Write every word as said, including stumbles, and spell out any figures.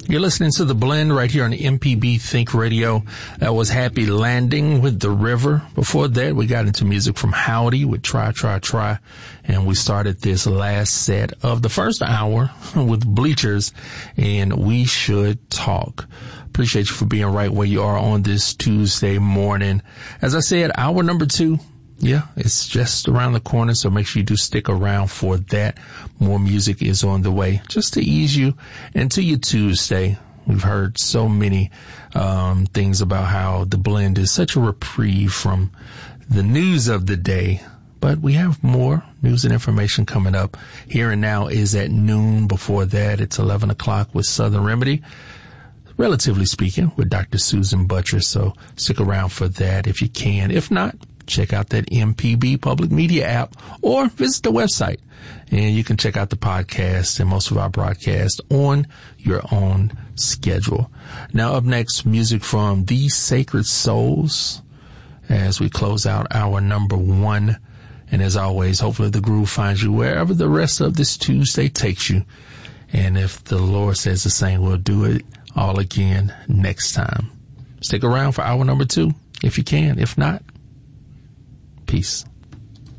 You're listening to The Blend right here on M P B Think Radio. That was Happy Landing with The River. Before that, we got into music from Howdy with Try, Try, Try. And we started this last set of the first hour with Bleachers and We Should Talk. Appreciate you for being right where you are on this Tuesday morning. As I said, hour number two. Yeah, it's just around the corner, so make sure you do stick around for that. More music is on the way, just to ease you into your Tuesday. We've heard so many um things about how the blend is such a reprieve from the news of the day. But we have more news and information coming up. Here and Now is at noon. Before that, it's eleven o'clock with Southern Remedy, relatively speaking, with Doctor Susan Buttress. So stick around for that if you can. If not, check out that M P B Public Media app or visit the website and you can check out the podcast and most of our broadcasts on your own schedule. Now up next, music from The Sacred Souls as we close out our number one. And as always, hopefully the groove finds you wherever the rest of this Tuesday takes you. And if the Lord says the same, we'll do it all again next time. Stick around for hour number two if you can. If not, peace.